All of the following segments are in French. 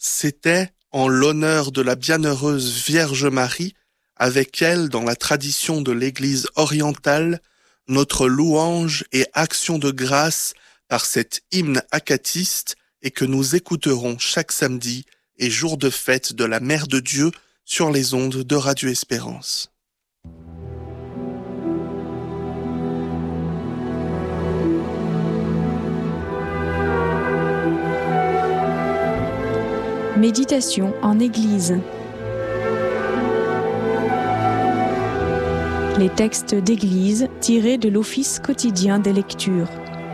C'était en l'honneur de la bienheureuse Vierge Marie, avec elle, dans la tradition de l'Église orientale, notre louange et action de grâce par cet hymne acatiste et que nous écouterons chaque samedi et jour de fête de la Mère de Dieu sur les ondes de Radio Espérance. Méditation en Église. Les textes d'Église tirés de l'Office quotidien des lectures.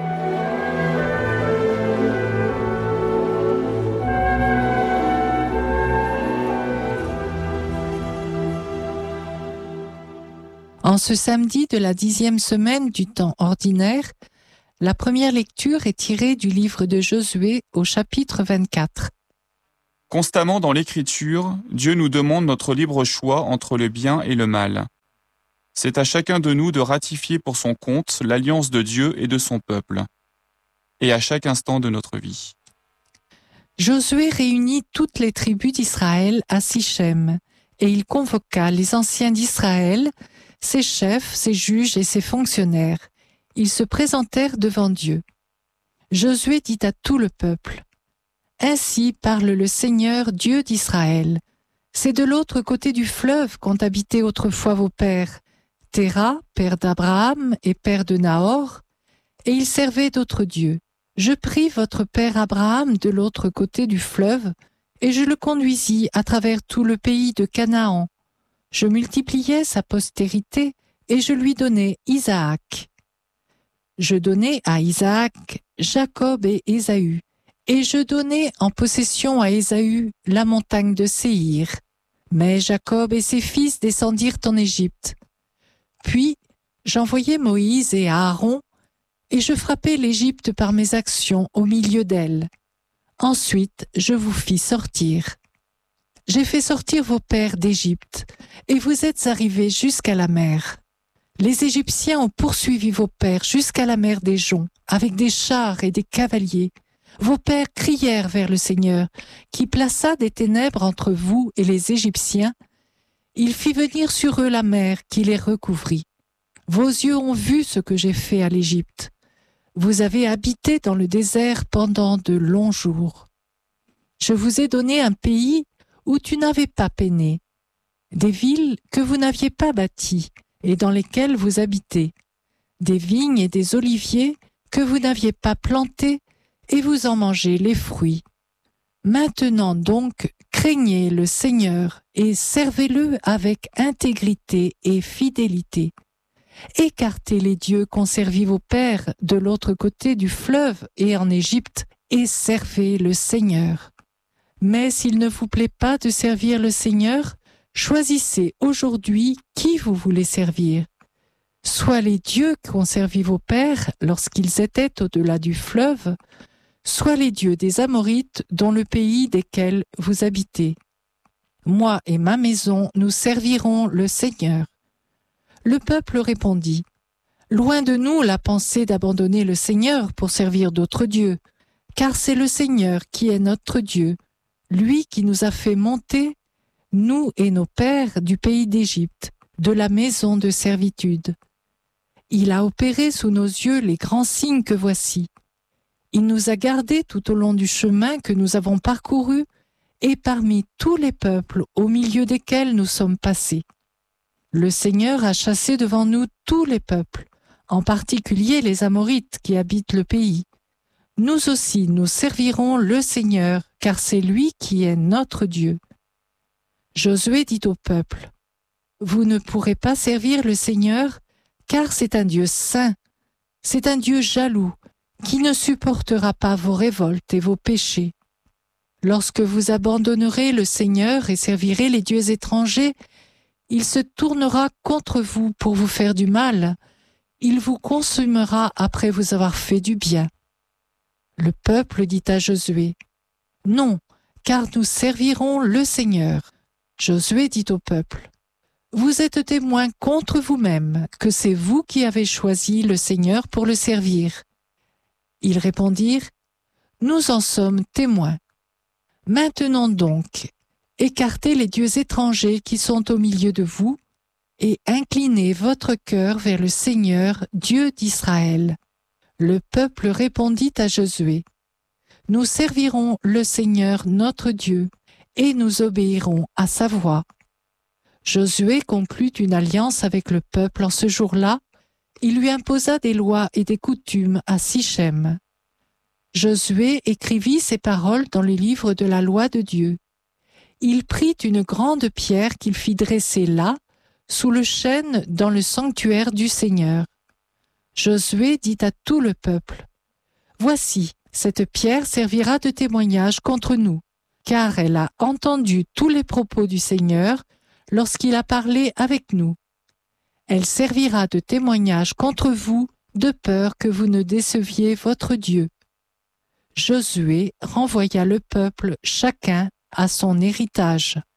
En ce samedi de la 10e semaine du temps ordinaire, la première lecture est tirée du livre de Josué au chapitre 24. Constamment dans l'Écriture, Dieu nous demande notre libre choix entre le bien et le mal. C'est à chacun de nous de ratifier pour son compte l'alliance de Dieu et de son peuple, et à chaque instant de notre vie. Josué réunit toutes les tribus d'Israël à Sichem, et il convoqua les anciens d'Israël, ses chefs, ses juges et ses fonctionnaires. Ils se présentèrent devant Dieu. Josué dit à tout le peuple: « Ainsi parle le Seigneur, Dieu d'Israël. C'est de l'autre côté du fleuve qu'ont habité autrefois vos pères, Téra, père d'Abraham et père de Nahor, et ils servaient d'autres dieux. Je pris votre père Abraham de l'autre côté du fleuve, et je le conduisis à travers tout le pays de Canaan. Je multipliai sa postérité, et je lui donnai Isaac. Je donnai à Isaac Jacob et Ésaü, et je donnai en possession à Ésaü la montagne de Séhir. Mais Jacob et ses fils descendirent en Égypte. Puis j'envoyai Moïse et Aaron, et je frappai l'Égypte par mes actions au milieu d'elle. Ensuite je vous fis sortir. J'ai fait sortir vos pères d'Égypte, et vous êtes arrivés jusqu'à la mer. Les Égyptiens ont poursuivi vos pères jusqu'à la mer des Joncs, avec des chars et des cavaliers. Vos pères crièrent vers le Seigneur, qui plaça des ténèbres entre vous et les Égyptiens. Il fit venir sur eux la mer qui les recouvrit. Vos yeux ont vu ce que j'ai fait à l'Égypte. Vous avez habité dans le désert pendant de longs jours. Je vous ai donné un pays où tu n'avais pas péné, des villes que vous n'aviez pas bâties et dans lesquelles vous habitez, des vignes et des oliviers que vous n'aviez pas plantés et vous en mangez les fruits. Maintenant donc, craignez le Seigneur et servez-le avec intégrité et fidélité. Écartez les dieux qu'ont servis vos pères de l'autre côté du fleuve et en Égypte et servez le Seigneur. Mais s'il ne vous plaît pas de servir le Seigneur, choisissez aujourd'hui qui vous voulez servir. Soit les dieux qu'ont servi vos pères lorsqu'ils étaient au-delà du fleuve, soit les dieux des Amorites dont le pays desquels vous habitez. Moi et ma maison, nous servirons le Seigneur. Le peuple répondit: Loin de nous la pensée d'abandonner le Seigneur pour servir d'autres dieux, car c'est le Seigneur qui est notre Dieu, lui qui nous a fait monter, nous et nos pères, du pays d'Égypte, de la maison de servitude. Il a opéré sous nos yeux les grands signes que voici. Il nous a gardés tout au long du chemin que nous avons parcouru et parmi tous les peuples au milieu desquels nous sommes passés. Le Seigneur a chassé devant nous tous les peuples, en particulier les Amorites qui habitent le pays. Nous aussi, nous servirons le Seigneur, car c'est lui qui est notre Dieu. Josué dit au peuple: Vous ne pourrez pas servir le Seigneur, car c'est un Dieu saint, c'est un Dieu jaloux, qui ne supportera pas vos révoltes et vos péchés. Lorsque vous abandonnerez le Seigneur et servirez les dieux étrangers, il se tournera contre vous pour vous faire du mal. Il vous consumera après vous avoir fait du bien. Le peuple dit à Josué: Non, car nous servirons le Seigneur. Josué dit au peuple: Vous êtes témoins contre vous-même que c'est vous qui avez choisi le Seigneur pour le servir. Ils répondirent: Nous en sommes témoins. Maintenant donc, écartez les dieux étrangers qui sont au milieu de vous, et inclinez votre cœur vers le Seigneur, Dieu d'Israël. » Le peuple répondit à Josué, « Nous servirons le Seigneur notre Dieu, et nous obéirons à sa voix. » Josué conclut une alliance avec le peuple en ce jour-là. Il lui imposa des lois et des coutumes à Sichem. Josué écrivit ces paroles dans le livre de la loi de Dieu. Il prit une grande pierre qu'il fit dresser là, sous le chêne dans le sanctuaire du Seigneur. Josué dit à tout le peuple, « Voici, cette pierre servira de témoignage contre nous, car elle a entendu tous les propos du Seigneur lorsqu'il a parlé avec nous. Elle servira de témoignage contre vous, de peur que vous ne déceviez votre Dieu. » Josué renvoya le peuple chacun à son héritage.